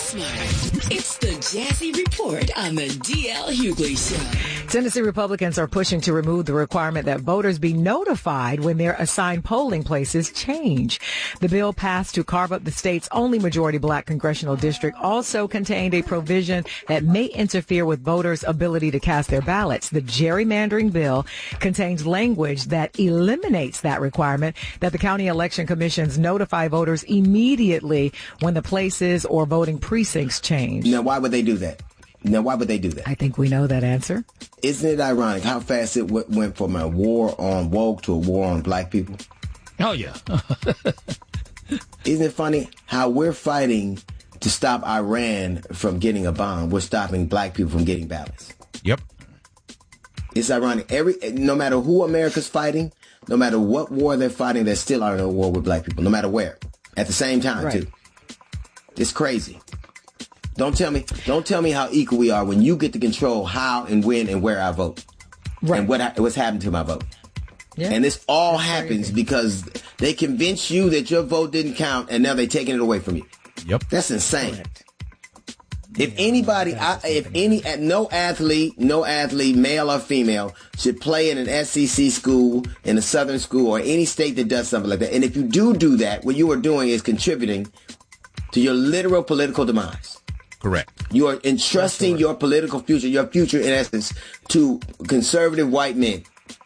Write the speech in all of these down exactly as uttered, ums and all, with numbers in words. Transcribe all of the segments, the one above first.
smart. It's the Jazzy Report on the D L Hughley Show. Tennessee Republicans are pushing to remove the requirement that voters be notified when their assigned polling places change. The bill passed to carve up the state's only majority black congressional district also contained a provision that may interfere with voters' ability to cast their ballots. The gerrymandering bill contains language that eliminates that requirement that the county election commissions notify voters immediately when the places or voting precincts change. Now, why would they do that? Now, why would they do that? I think we know that answer. Isn't it ironic how fast it w- went from a war on woke to a war on black people? Oh, yeah. Isn't it funny how we're fighting to stop Iran from getting a bomb? We're stopping black people from getting ballots. Yep. It's ironic. Every no matter who America's fighting, no matter what war they're fighting, they're still in a war with black people, no matter where. At the same time, right. too. It's crazy. Don't tell me, don't tell me how equal we are when you get to control how and when and where I vote, right. and what what's happened to my vote. Yeah. And this all That's happens crazy. Because they convince you that your vote didn't count, and now they're taking it away from you. Yep, that's insane. Correct. If anybody, I, if any, no athlete, no athlete, male or female, should play in an S E C school, in a Southern school, or any state that does something like that. And if you do do that, what you are doing is contributing to your literal political demise. Correct. You are entrusting your political future, your future in essence, to conservative white men.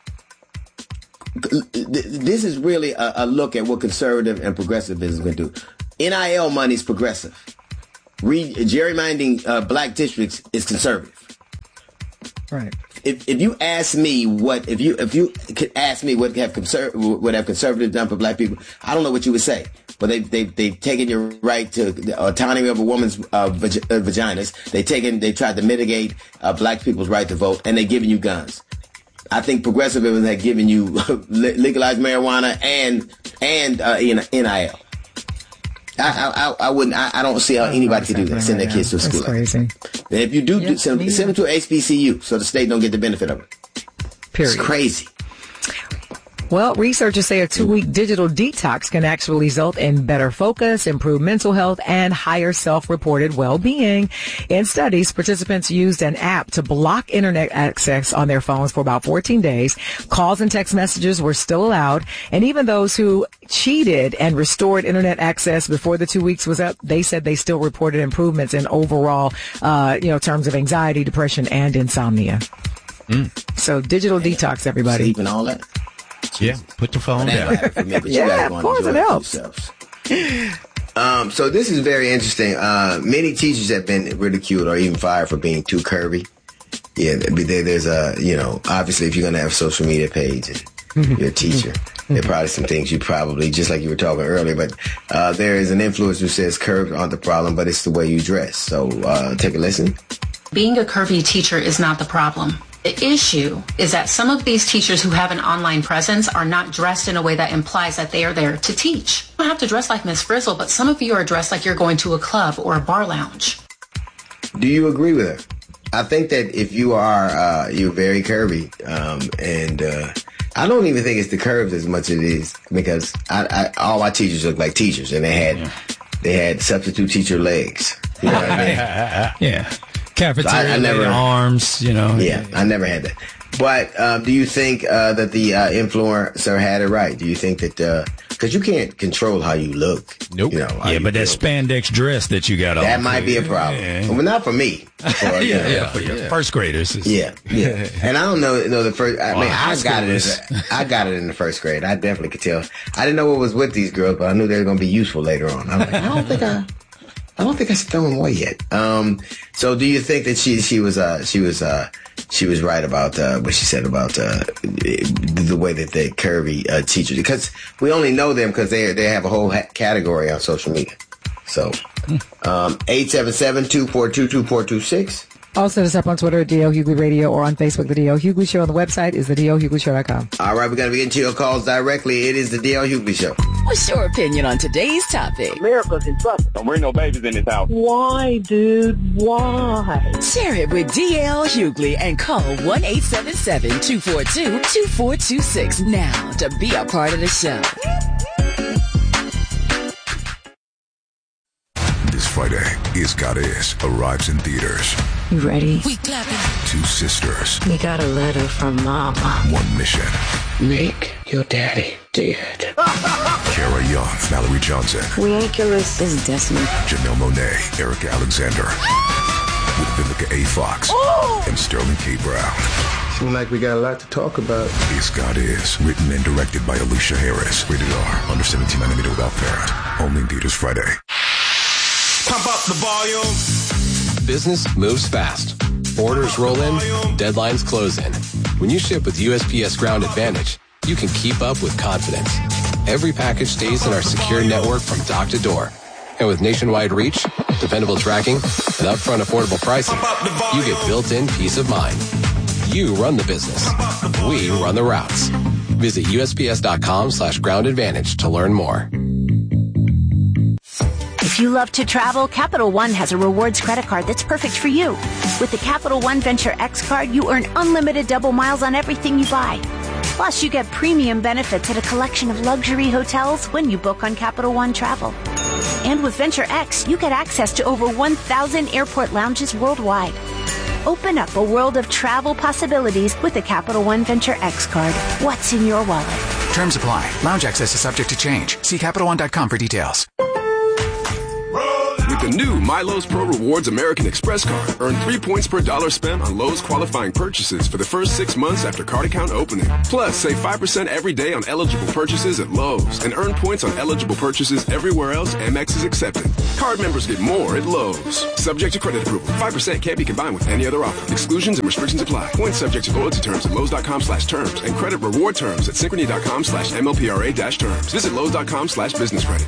This is really a, a look at what conservative and progressivism can do. N I L money is progressive. Re- gerrymandering uh, black districts is conservative. Right. If if you ask me what if you if you could ask me what have conser- what have conservatives done for black people, I don't know what you would say. But they they they've taken your right to the autonomy of a woman's uh, vag- uh, vaginas. They taken they tried to mitigate uh, black people's right to vote, and they're giving you guns. I think progressivism had given you legalized marijuana and and uh, N I L. I, I, I wouldn't. I, I don't see how anybody could do that. Send their kids to school. That's crazy. And if you do, yep, do send, send them to H B C U so the state don't get the benefit of it. Period. It's crazy. Well, researchers say a two-week digital detox can actually result in better focus, improved mental health, and higher self-reported well-being. In studies, participants used an app to block internet access on their phones for about fourteen days. Calls and text messages were still allowed. And even those who cheated and restored internet access before the two weeks was up, they said they still reported improvements in overall, uh, you know, terms of anxiety, depression, and insomnia. Mm. So digital yeah. detox, everybody. Sleep and all that. Yeah, put the phone down. Me, yeah, of course it helps. Um, so this is very interesting. Uh, many teachers have been ridiculed or even fired for being too curvy. Yeah, there's a, you know, obviously if you're going to have a social media page and you're a teacher, there are probably some things you probably, just like you were talking earlier, but uh, there is an influencer who says curves aren't the problem, but it's the way you dress. So uh, take a listen. Being a curvy teacher is not the problem. The issue is that some of these teachers who have an online presence are not dressed in a way that implies that they are there to teach. You don't have to dress like Miss Frizzle, but some of you are dressed like you're going to a club or a bar lounge. Do you agree with her? I think that if you are, uh, you're very curvy, um, and uh, I don't even think it's the curves as much as it is, because I, I, all my teachers look like teachers, and they had yeah. they had substitute teacher legs. You know what I mean? Yeah. Cafeteria, so I, I never, arms, you know. Yeah, I never had that. But um, do you think uh, that the uh, influencer had it right? Do you think that, because uh, you can't control how you look. Nope. You know, yeah, but that spandex dress that you got on. That might be a problem. Yeah. Well, not for me. For, yeah, you know, yeah, for your yeah. first graders. Yeah, yeah. And I don't know, you know the first, I mean, I got it. In, I got it in the first grade. I definitely could tell. I didn't know what was with these girls, but I knew they were going to be useful later on. I'm like, I don't think I... I don't think I should throw him away yet. Um, so do you think that she she was uh, she was uh, she was right about uh, what she said about uh, the way that they curvy uh, teachers? Because we only know them because they they have a whole ha- category on social media. So um, eight seven seven, two four two, two four two six. Also, us up on Twitter at D L Hughley Radio or on Facebook, The D L Hughley Show. On the website is the D L Hughley Show dot com. All right, we're going to be getting to your calls directly. It is the D L Hughley Show. What's your opinion on today's topic? America's in trouble. Don't bring no babies in this house. Why, dude? Why? Share it with D L Hughley and call one eight seven seven, two four two, two four two six now to be a part of the show. Friday. Is God Is arrives in theaters. You ready? We clapping. Two sisters. We got a letter from Mama. One mission. Make your daddy dead. Kara Young, Valerie Johnson. We ain't killers. This is Destiny. Janelle Monáe, Erica Alexander. With Vivica A. Fox. Oh! And Sterling K. Brown. Seems like we got a lot to talk about. Is God Is, written and directed by Alicia Harris. Rated R, under seventeen, animated without parent. Only in theaters Friday. Pump up the volume. Business moves fast. Orders roll in, deadlines close in. When you ship with U S P S Ground Advantage, you can keep up with confidence. Every package stays in our secure network from dock to door. And with nationwide reach, dependable tracking, and upfront affordable pricing, you get built-in peace of mind. You run the business. We run the routes. Visit U S P S dot com slash ground advantage to learn more. If you love to travel, Capital One has a rewards credit card that's perfect for you. With the Capital One Venture X card, you earn unlimited double miles on everything you buy. Plus, you get premium benefits at a collection of luxury hotels when you book on Capital One Travel. And with Venture X, you get access to over one thousand airport lounges worldwide. Open up a world of travel possibilities with the Capital One Venture X card. What's in your wallet? Terms apply. Lounge access is subject to change. See Capital One dot com for details. With the new MyLowe's Pro Rewards American Express card, earn three points per dollar spent on Lowe's qualifying purchases for the first six months after card account opening. Plus, save five percent every day on eligible purchases at Lowe's and earn points on eligible purchases everywhere else Amex is accepted. Card members get more at Lowe's. Subject to credit approval. five percent can't be combined with any other offer. Exclusions and restrictions apply. Points subject to loyalty terms at Lowe's.com slash terms and credit reward terms at Synchrony.com slash MLPRA dash terms. Visit Lowe's.com slash business credit.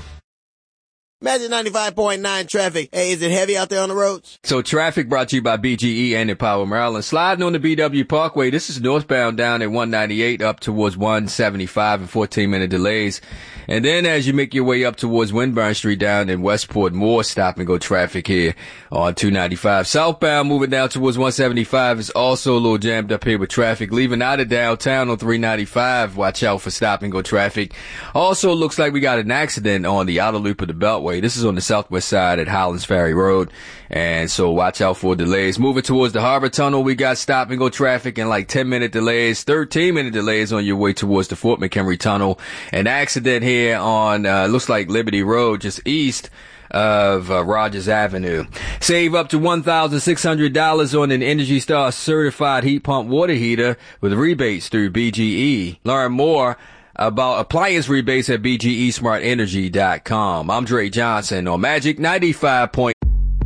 Magic ninety-five point nine traffic. Hey, is it heavy out there on the roads? So traffic brought to you by B G E and Empower Maryland. Sliding on the B W Parkway. This is northbound down at one ninety-eight up towards one seventy-five and fourteen minute delays. And then as you make your way up towards Winburn Street down in Westport, more stop and go traffic here on two ninety-five. Southbound moving down towards one seventy-five is also a little jammed up here with traffic. Leaving out of downtown on three ninety-five. Watch out for stop and go traffic. Also looks like we got an accident on the outer loop of the Beltway. This is on the southwest side at Highlands Ferry Road. And so watch out for delays. Moving towards the Harbor Tunnel, we got stop and go traffic and like ten minute delays, thirteen minute delays on your way towards the Fort McHenry Tunnel. An accident here on, uh, looks like Liberty Road, just east of uh, Rogers Avenue. Save up to one thousand six hundred dollars on an Energy Star certified heat pump water heater with rebates through B G E. Learn more about appliance rebates at B G E smart energy dot com. I'm Dre Johnson on Magic ninety-five point.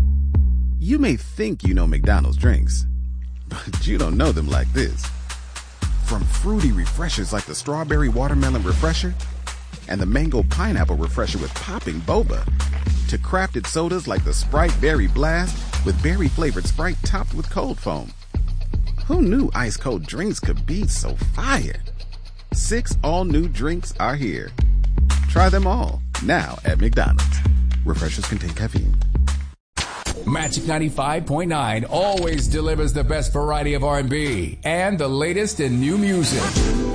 You may think you know McDonald's drinks, but you don't know them like this. From fruity refreshers like the Strawberry Watermelon Refresher and the Mango Pineapple Refresher with popping boba, to crafted sodas like the Sprite Berry Blast with berry-flavored Sprite topped with cold foam. Who knew ice-cold drinks could be so fire? Six all-new drinks are here. Try them all, now at McDonald's. Refreshers contain caffeine. Magic ninety-five point nine always delivers the best variety of R and B and the latest in new music.